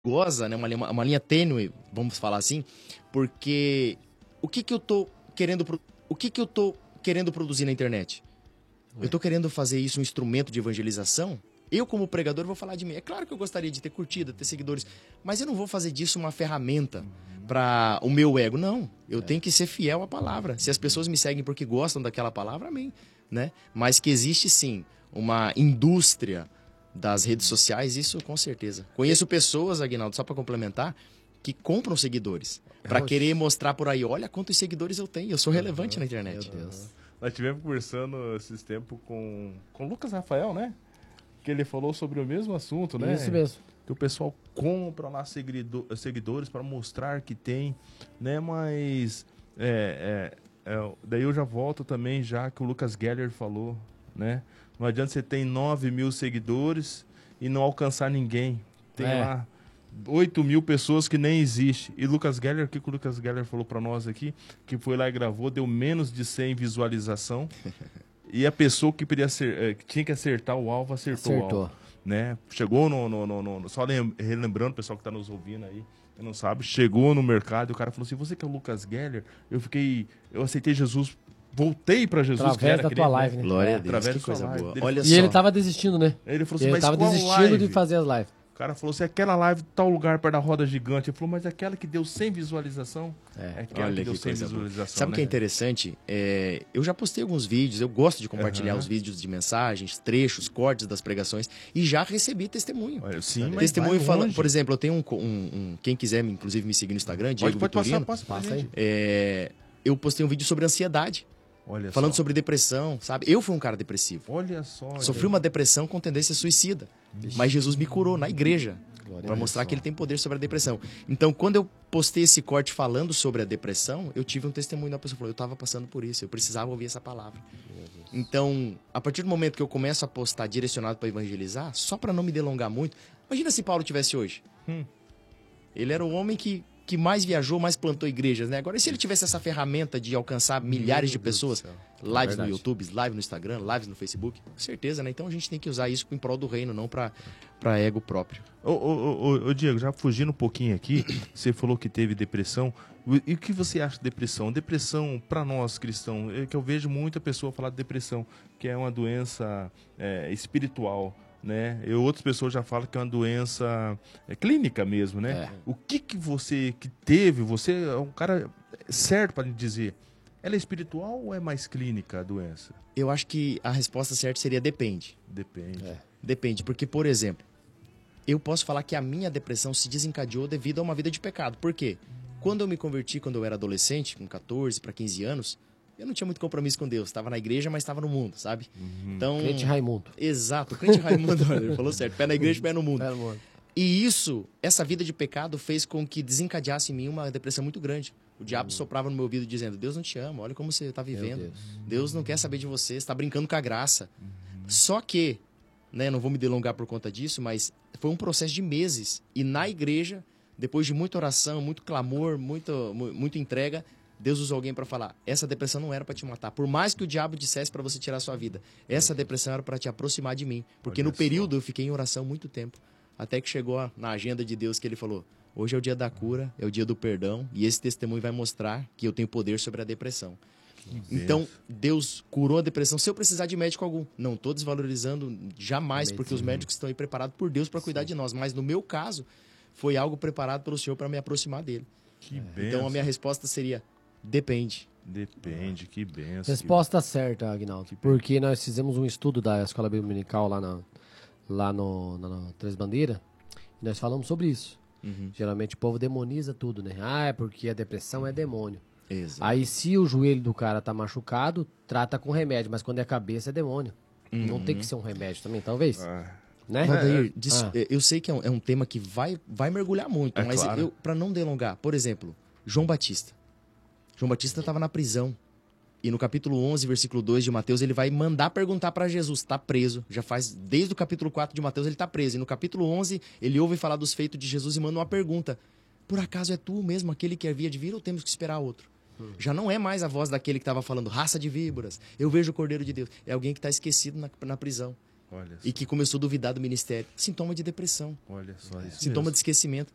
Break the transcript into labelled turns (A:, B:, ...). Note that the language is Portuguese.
A: goza, né, uma linha tênue, vamos falar assim, porque o que eu tô querendo produzir na internet? Eu tô querendo fazer isso um instrumento de evangelização? Eu, como pregador, vou falar de mim. É claro que eu gostaria de ter curtida, ter seguidores, mas eu não vou fazer disso uma ferramenta para o meu ego. Não, eu tenho que ser fiel à palavra. Se as pessoas me seguem porque gostam daquela palavra, amém, né? Mas que existe, sim, uma indústria das redes sociais, isso com certeza. Conheço pessoas, Aguinaldo, só para complementar, que compram seguidores para querer mostrar por aí, olha quantos seguidores eu tenho, eu sou relevante na internet.
B: Meu Deus.
C: Nós tivemos conversando esses tempos com o Lucas Rafael, né? Que ele falou sobre o mesmo assunto, né?
B: Isso mesmo.
C: Que o pessoal compra lá seguidores para mostrar que tem, né? Mas daí eu já volto também, já que o Lucas Geller falou, né? Não adianta você ter 9.000 seguidores e não alcançar ninguém. Tem lá 8.000 pessoas que nem existe. E Lucas Geller, o que o Lucas Geller falou para nós aqui, que foi lá e gravou, deu menos de 100 visualização. E a pessoa que que tinha que acertar o alvo, acertou o alvo. Né? Chegou só relembrando, o pessoal que está nos ouvindo aí, que não sabe, chegou no mercado e o cara falou assim, você que é o Lucas Geller, eu aceitei Jesus, voltei para Jesus.
B: Através da tua live, né?
A: Glória a Deus,
C: através
A: que coisa boa. Olha
B: E
A: só.
B: ele tava desistindo, né?
C: Ele falou assim,
B: Ele
C: mas
B: tava
C: qual
B: desistindo
C: live?
B: de fazer as lives.
C: O cara falou assim, aquela live tal lugar perto da roda gigante. Ele falou, mas aquela que deu 100 visualização? É aquela
A: Olha
C: que deu
A: que
C: 100
A: coisa boa.
C: visualização,
A: Sabe o
C: né?
A: que é interessante? Eu já postei alguns vídeos, eu gosto de compartilhar os vídeos de mensagens, trechos, cortes das pregações, e já recebi testemunho.
C: Olha, sim, mas
A: Testemunho
C: vai
A: falando,
C: longe.
A: por exemplo, eu tenho quem quiser, inclusive, me seguir no Instagram, Diego
C: Pode
A: Vitorino.
C: passa aí.
A: Eu postei um vídeo sobre ansiedade,
C: Olha
A: falando
C: só.
A: sobre depressão, sabe? Eu fui um cara depressivo.
C: Olha só.
A: Sofri uma depressão com tendência suicida. Mas Jesus me curou na igreja para mostrar que ele tem poder sobre a depressão. Então, quando eu postei esse corte falando sobre a depressão, eu tive um testemunho da pessoa que falou, eu estava passando por isso, eu precisava ouvir essa palavra. Então, a partir do momento que eu começo a postar direcionado para evangelizar, só para não me delongar muito, imagina se Paulo tivesse hoje. Ele era o homem que mais viajou, mais plantou igrejas, né? Agora, e se ele tivesse essa ferramenta de alcançar milhares de pessoas, lives no YouTube, live no Instagram, lives no Facebook, com certeza, né? Então a gente tem que usar isso em prol do reino, não para ego próprio.
C: Ô, Diego, já fugindo um pouquinho aqui, você falou que teve depressão. E o que você acha de depressão? Depressão, para nós cristãos, é que eu vejo muita pessoa falar de depressão, que é uma doença espiritual, né? Outras pessoas já falam que é uma doença clínica mesmo, né? O que você que teve, você é um cara certo para dizer, ela é espiritual ou é mais clínica a doença?
A: Eu acho que a resposta certa seria depende.
C: Depende.
A: Depende, porque, por exemplo, eu posso falar que a minha depressão se desencadeou devido a uma vida de pecado. Por quê? Quando eu me converti, quando eu era adolescente, com 14 para 15 anos, eu não tinha muito compromisso com Deus. Estava na igreja, mas estava no mundo, sabe? Então,
B: Crente Raimundo.
A: Exato, crente Raimundo, ele falou certo. Pé na igreja, pé no mundo.
B: Pé no mundo.
A: E essa vida de pecado fez com que desencadeasse em mim uma depressão muito grande. O diabo soprava no meu ouvido dizendo, Deus não te ama, olha como você está vivendo. Deus não quer saber de você, você está brincando com a graça. Só que, né, não vou me delongar por conta disso, mas foi um processo de meses. E na igreja, depois de muita oração, muito clamor, muita entrega, Deus usou alguém para falar, essa depressão não era para te matar. Por mais que o diabo dissesse para você tirar a sua vida, essa depressão era para te aproximar de mim. Porque no período eu fiquei em oração muito tempo. Até que chegou na agenda de Deus que ele falou, hoje é o dia da cura, é o dia do perdão, e esse testemunho vai mostrar que eu tenho poder sobre a depressão. Então, Deus curou a depressão sem eu precisar de médico algum. Não estou desvalorizando jamais, porque os médicos estão aí preparados por Deus para cuidar de nós. Mas no meu caso, foi algo preparado pelo Senhor para me aproximar dele.
C: Que benção.
A: Então, a minha resposta seria, depende.
C: Depende, que benção.
B: Resposta certa, Aguinaldo. Porque nós fizemos um estudo da Escola Dominical lá no Três Bandeiras, e nós falamos sobre isso. Geralmente o povo demoniza tudo, né? É porque a depressão é demônio.
A: Exato.
B: Aí se o joelho do cara tá machucado, trata com remédio, mas quando é cabeça é demônio. Não tem que ser um remédio também, talvez? Né?
A: Valdeir, eu sei que é um tema que vai mergulhar muito, mas
C: claro.
A: para não delongar, por exemplo, João Batista. João Batista estava na prisão. E no capítulo 11, versículo 2 de Mateus, ele vai mandar perguntar para Jesus. Está preso. Já faz, desde o capítulo 4 de Mateus, ele está preso. E no capítulo 11, ele ouve falar dos feitos de Jesus e manda uma pergunta. Por acaso é tu mesmo aquele que havia de vir ou temos que esperar outro? Já não é mais a voz daquele que estava falando, raça de víboras, eu vejo o Cordeiro de Deus. É alguém que está esquecido na prisão.
C: Olha só.
A: E que começou a duvidar do ministério. Sintoma de depressão.
C: Olha só isso
A: Sintoma
C: mesmo.
A: de esquecimento.